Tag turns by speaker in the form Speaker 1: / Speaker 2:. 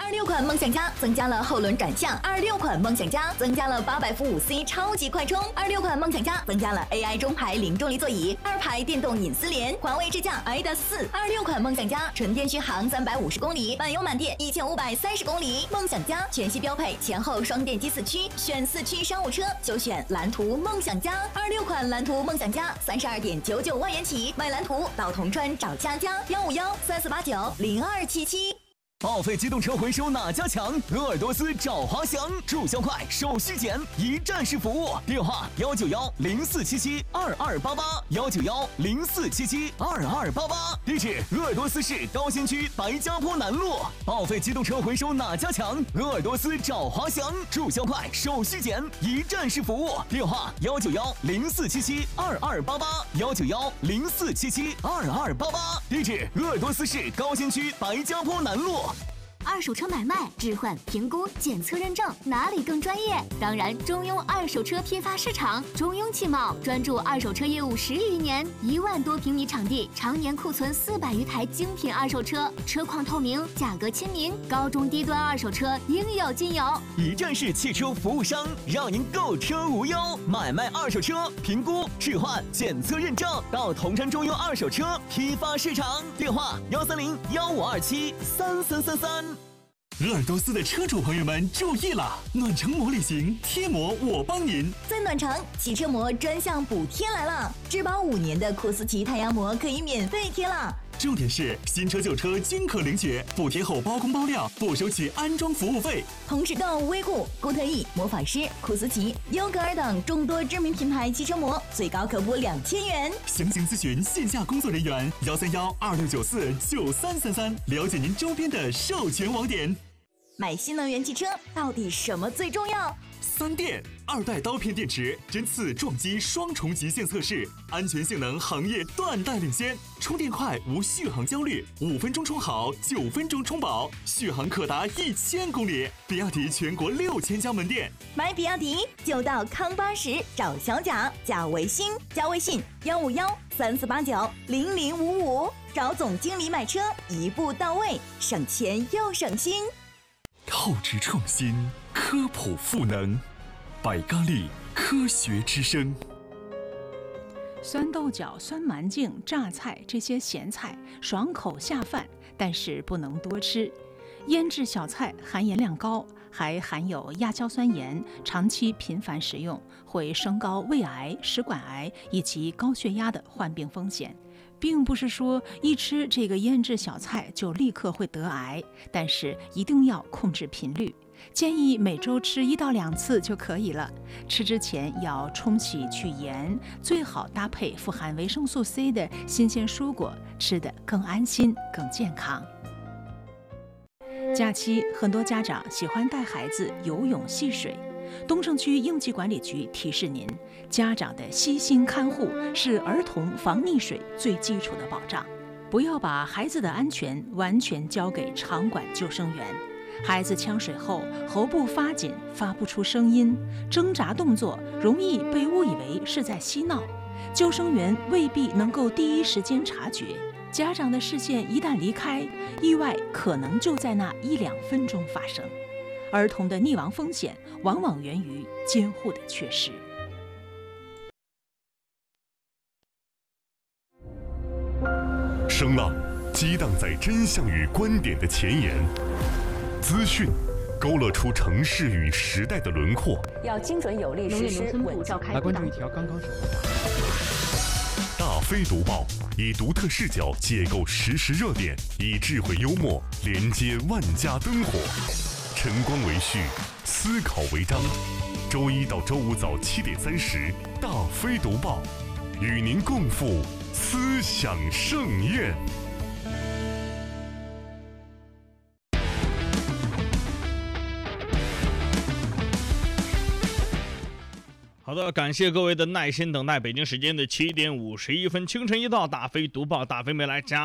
Speaker 1: 26款梦想家增加了后轮转向，26款梦想家增加了800伏5C 超级快充，26款梦想家增加了 AI 中排零重力座椅，2排电动隐私联，环卫支架 ADAS 4，26款梦想家纯电续航350公里，满油满电1530公里。梦想家全系标配前后双电机4驱，选4驱商务车就选蓝图梦想家，26款蓝图梦想家32.99万元起，买蓝图到铜川找佳佳15134890277。
Speaker 2: 报废机动车回收哪家强？鄂尔多斯找华翔，注销快，手续简，一站式服务。电话19104772288，19104772288。地址鄂尔多斯市高新区白家坡南路。报废机动车回收哪家强？鄂尔多斯找华翔，注销快，手续简，一站式服务。电话19104772288，19104772288。地址鄂尔多斯市高新区白家坡南路。
Speaker 3: 二手车买卖、置换、评估、检测认证，哪里更专业？当然，中庸二手车批发市场。中庸汽贸专注二手车业务10余年，1万多平米场地，常年库存400余台精品二手车，车况透明，价格亲民，高中低端二手车应有尽有。
Speaker 2: 一站式汽车服务商，让您购车无忧。买卖二手车，评估、置换、检测认证，到铜川中庸二手车批发市场。电话130-1527-3333。
Speaker 4: 鄂尔多斯的车主朋友们注意了，暖城膜旅行贴膜我帮您。
Speaker 1: 在暖城，汽车膜专项补贴来了，质保5年的库斯奇太阳膜可以免费贴了。
Speaker 4: 重点是新车旧车均可领取，补贴后包工包料，不收取安装服务费。
Speaker 1: 同时购威固、固特异、魔法师、库斯奇、优格尔等众多知名品牌汽车膜，最高可补2000元。
Speaker 4: 详情咨询线下工作人员131-2694-9333，了解您周边的授权网点。
Speaker 1: 买新能源汽车到底什么最重要
Speaker 4: ？3电2代刀片电池，针刺撞击双重极限测试，安全性能行业断代领先，充电快无续航焦虑，5分钟充好，9分钟充饱，续航可达1000公里。比亚迪全国6000家门店，
Speaker 1: 买比亚迪就到康80找小贾，加微信151-3489-0055，找总经理买车，一步到位，省钱又省心。
Speaker 4: 透支创新，科普赋能，百咖力科学之声。
Speaker 5: 酸豆角、酸蛮劲、榨菜这些咸菜爽口下饭，但是不能多吃。腌制小菜含盐量高，还含有亚硝酸盐，长期频繁食用会升高胃癌、食管癌以及高血压的患病风险。并不是说一吃这个腌制小菜就立刻会得癌，但是一定要控制频率，建议每周吃1到2次就可以了。吃之前要冲洗去盐，最好搭配富含维生素 C 的新鲜蔬果，吃得更安心、更健康。假期，很多家长喜欢带孩子游泳戏水。东城区应急管理局提示您，家长的悉心看护是儿童防溺水最基础的保障，不要把孩子的安全完全交给场馆救生员。孩子呛水后，喉部发紧，发不出声音，挣扎动作容易被误以为是在嬉闹，救生员未必能够第一时间察觉。家长的视线一旦离开，意外可能就在那1-2分钟发生。儿童的溺亡风险往往源于监护的缺失。
Speaker 6: 声浪激荡在真相与观点的前沿，资讯勾勒出城市与时代的轮廓。
Speaker 7: 要精准有力实施稳召开。
Speaker 8: 来关注一条刚刚
Speaker 6: 大飞读报以独特视角解构时事热点，以智慧幽默连接万家灯火。晨光为序，思考为章。周一到周五早7点30，大飞读报，与您共赴思想盛宴。
Speaker 9: 好的，感谢各位的耐心等待。北京时间的7点51分，清晨一到，大飞读报，大飞没来加。